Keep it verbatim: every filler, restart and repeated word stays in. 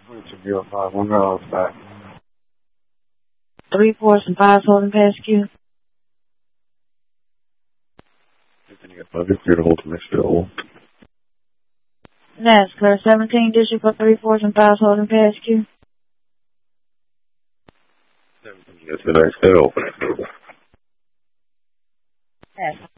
zero five one zero back. Three fours and fives holding past Q. Then you got five clear to hold to next still. That's clear. seventeen digit for three fours and fives holding past Q. seventeen, you got the next still. Yes.